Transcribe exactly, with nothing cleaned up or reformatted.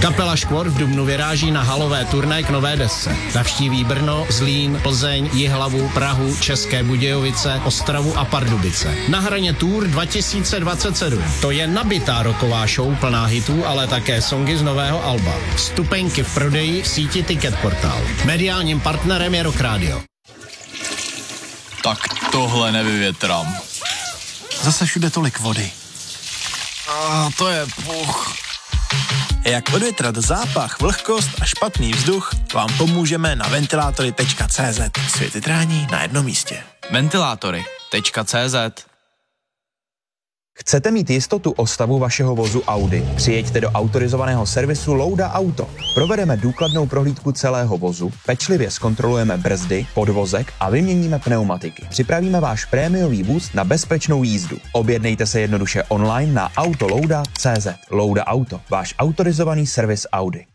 Kapela Škvor v dubnu vyráží na halové turné k nové desce. Navštíví Brno, Zlín, Plzeň, Jihlavu, Prahu, České Budějovice, Ostravu a Pardubice. Na hraně Tour dva tisíce dvacet sedm. To je nabitá rocková show plná hitů, ale také songy z nového alba. Vstupenky v prodeji v síti Ticket Portal. Mediálním partnerem je Rock Radio. Tak tohle nevyvětrám. Zase všude tolik vody. A to je puch. Jak odvětrat zápach, vlhkost a špatný vzduch, vám pomůžeme na ventilátory tečka cé zet. Světytrání na jednom místě. Ventilátory tečka cé zet. Chcete mít jistotu o stavu vašeho vozu Audi? Přijeďte do autorizovaného servisu Louda Auto. Provedeme důkladnou prohlídku celého vozu, pečlivě zkontrolujeme brzdy, podvozek a vyměníme pneumatiky. Připravíme váš prémiový vůz na bezpečnou jízdu. Objednejte se jednoduše online na autolouda tečka cé zet. Louda Auto, váš autorizovaný servis Audi.